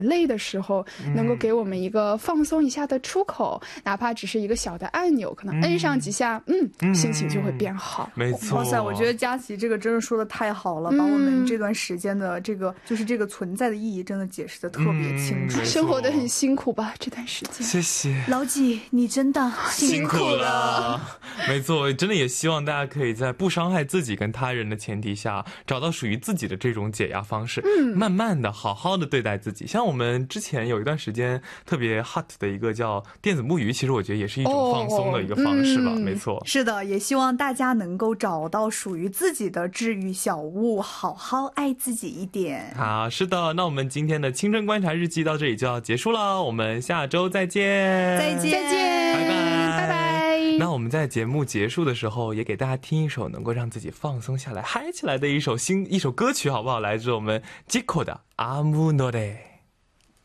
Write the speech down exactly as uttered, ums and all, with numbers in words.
累的时候能够给我们一个放松一下的出口，哪怕只是一个小的按钮，可能摁上几下，嗯，心情就会变好。 没错， 哇塞，我觉得佳琪这个真是说的太好了，把我们这段时间的这个就是这个存在的意义真的解释的特别清楚。 生活的很辛苦吧这段时间。 谢谢老几，你真的辛苦了。 没错，真的也希望大家可以在不伤害自己跟他人的前提下，找到属于自己的这种解压方式，嗯，慢慢的好好的对待自己。像我们之前有一段时间特别 hot 的一个叫电子木鱼，其实我觉得也是一种放松的一个方式吧。哦嗯、没错， 是的，也希望大家能够找到属于自己的治愈小物，好好爱自己一点。 好，是的，那我们今天的青春观察日记到这里就要结束了，我们下周再见。 再见，再见， 拜拜， 拜拜。 那我们在节目结束的时候，也给大家听一首能够让自己放松下来、嗨起来的一首新一首歌曲，好不好？来自我们 Zico 的阿姆诺雷。